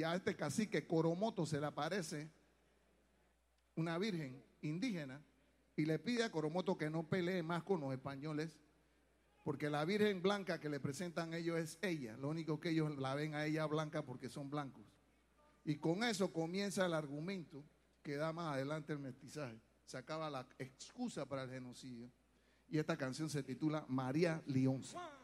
a este cacique Coromoto se le aparece una virgen indígena y le pide a Coromoto que no pelee más con los españoles, porque la virgen blanca que le presentan ellos es ella. Lo único que ellos la ven a ella blanca porque son blancos. Y con eso comienza el argumento que da más adelante el mestizaje. Se acaba la excusa para el genocidio. Y esta canción se titula María Lionza.